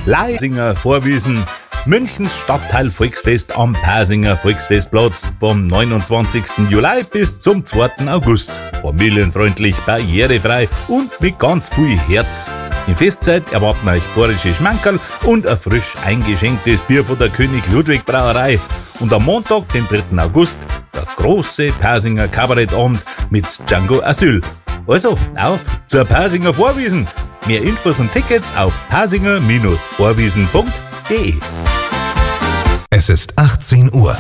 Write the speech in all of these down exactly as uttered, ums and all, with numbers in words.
Leisinger Vorwiesen, Münchens Stadtteil Volksfest am Pasinger Volksfestplatz vom neunundzwanzigsten Juli bis zum zweiten August. Familienfreundlich, barrierefrei und mit ganz viel Herz. In Festzeit erwarten euch bayerische Schmankerl und ein frisch eingeschenktes Bier von der König Ludwig Brauerei. Und am Montag, den dritten August, der große Pasinger Kabarettabend mit Django Asyl. Also, auf zur Pasinger Vorwiesen. Mehr Infos und Tickets auf pasinger Vorwiesen punkt de. Es ist achtzehn Uhr.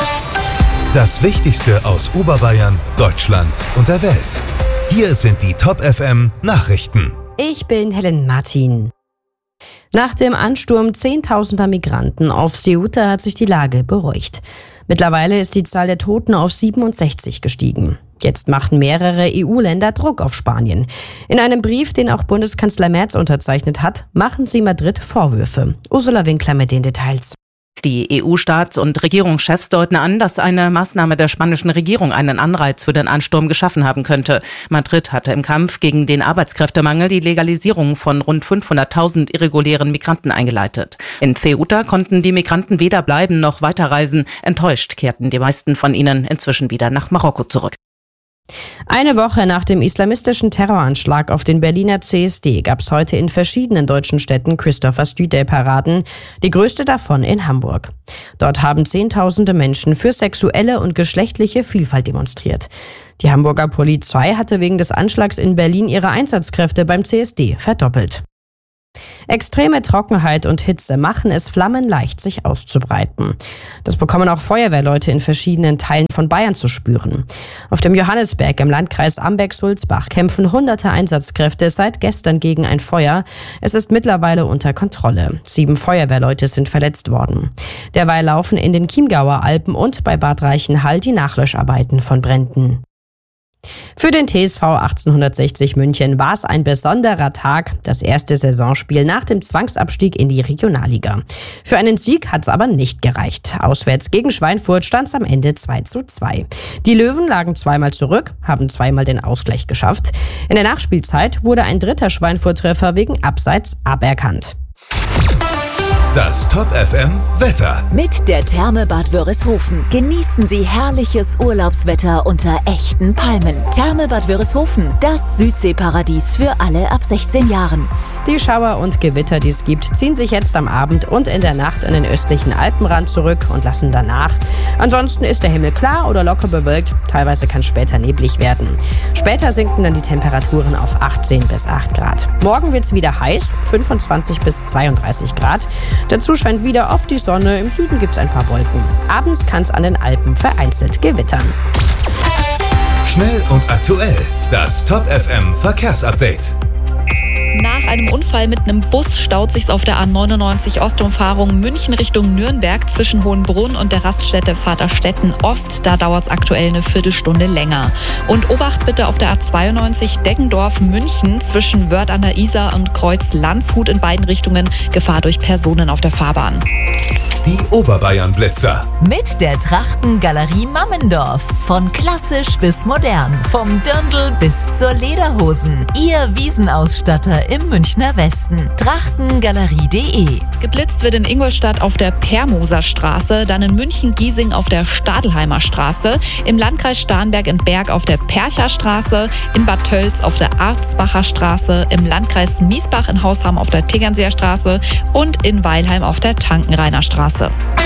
Das Wichtigste aus Oberbayern, Deutschland und der Welt. Hier sind die Top F M Nachrichten. Ich bin Helen Martin. Nach dem Ansturm zehntausender Migranten auf Ceuta hat sich die Lage beruhigt. Mittlerweile ist die Zahl der Toten auf siebenundsechzig gestiegen. Jetzt machen mehrere E U-Länder Druck auf Spanien. In einem Brief, den auch Bundeskanzler Merz unterzeichnet hat, machen sie Madrid Vorwürfe. Ursula Winkler mit den Details. Die E U-Staats- und Regierungschefs deuten an, dass eine Maßnahme der spanischen Regierung einen Anreiz für den Ansturm geschaffen haben könnte. Madrid hatte im Kampf gegen den Arbeitskräftemangel die Legalisierung von rund fünfhunderttausend irregulären Migranten eingeleitet. In Ceuta konnten die Migranten weder bleiben noch weiterreisen. Enttäuscht kehrten die meisten von ihnen inzwischen wieder nach Marokko zurück. Eine Woche nach dem islamistischen Terroranschlag auf den Berliner C S D gab es heute in verschiedenen deutschen Städten Christopher Street Day Paraden, die größte davon in Hamburg. Dort haben Zehntausende Menschen für sexuelle und geschlechtliche Vielfalt demonstriert. Die Hamburger Polizei hatte wegen des Anschlags in Berlin ihre Einsatzkräfte beim C S D verdoppelt. Extreme Trockenheit und Hitze machen es flammenleicht, sich auszubreiten. Das bekommen auch Feuerwehrleute in verschiedenen Teilen von Bayern zu spüren. Auf dem Johannisberg im Landkreis Amberg-Sulzbach kämpfen hunderte Einsatzkräfte seit gestern gegen ein Feuer. Es ist mittlerweile unter Kontrolle. Sieben Feuerwehrleute sind verletzt worden. Derweil laufen in den Chiemgauer Alpen und bei Bad Reichenhall die Nachlöscharbeiten von Bränden. Für den T S V achtzehnhundertsechzig München war es ein besonderer Tag, das erste Saisonspiel nach dem Zwangsabstieg in die Regionalliga. Für einen Sieg hat es aber nicht gereicht. Auswärts gegen Schweinfurt stand es am Ende zwei zu zwei. Die Löwen lagen zweimal zurück, haben zweimal den Ausgleich geschafft. In der Nachspielzeit wurde ein dritter Schweinfurt-Treffer wegen Abseits aberkannt. Das Top F M Wetter. Mit der Therme Bad Wörishofen genießen Sie herrliches Urlaubswetter unter echten Palmen. Therme Bad Wörishofen, das Südseeparadies für alle ab sechzehn Jahren. Die Schauer und Gewitter, die es gibt, ziehen sich jetzt am Abend und in der Nacht an den östlichen Alpenrand zurück und lassen danach. Ansonsten ist der Himmel klar oder locker bewölkt. Teilweise kann es später neblig werden. Später sinken dann die Temperaturen auf achtzehn bis acht Grad. Morgen wird es wieder heiß, fünfundzwanzig bis zweiunddreißig Grad. Dazu scheint wieder oft die Sonne, im Süden gibt es ein paar Wolken. Abends kann es an den Alpen vereinzelt gewittern. Schnell und aktuell, das Top F M Verkehrsupdate. Nach einem Unfall mit einem Bus staut sich's auf der A neunundneunzig Ostumfahrung München Richtung Nürnberg zwischen Hohenbrunn und der Raststätte Vaterstetten Ost. Da dauert's aktuell eine Viertelstunde länger. Und Obacht bitte auf der A zweiundneunzig Deggendorf München zwischen Wörth an der Isar und Kreuz Landshut in beiden Richtungen. Gefahr durch Personen auf der Fahrbahn. Die Oberbayern-Blitzer. Mit der Trachtengalerie Mammendorf. Von klassisch bis modern. Vom Dirndl bis zur Lederhosen. Ihr Wiesenausstatter im Münchner Westen. Trachtengalerie punkt de. Geblitzt wird in Ingolstadt auf der Permoser Straße, dann in München-Giesing auf der Stadelheimer Straße, im Landkreis Starnberg in Berg auf der Percher Straße, in Bad Tölz auf der Arzbacher Straße, im Landkreis Miesbach in Hausham auf der Tegernseer Straße und in Weilheim auf der Tankenrainer Straße.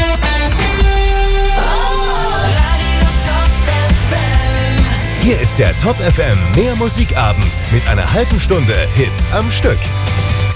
Hier ist der Top F M Mehr Musikabend mit einer halben Stunde Hits am Stück.